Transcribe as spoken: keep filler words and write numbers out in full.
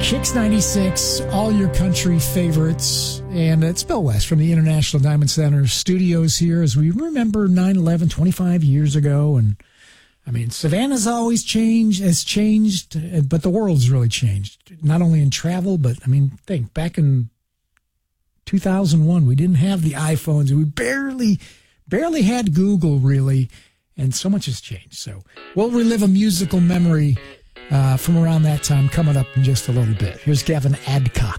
Kicks ninety-six, all your country favorites. And it's Bill West from the International Diamond Center studios here as we remember nine eleven twenty-five years ago. And I mean, Savannah's always changed, has changed, but the world's really changed. Not only in travel, but I mean, think back in two thousand one, we didn't have the iPhones. We barely, barely had Google really. And so much has changed. So we'll relive a musical memory Uh, from around that time coming up in just a little bit. Here's Gavin Adcock.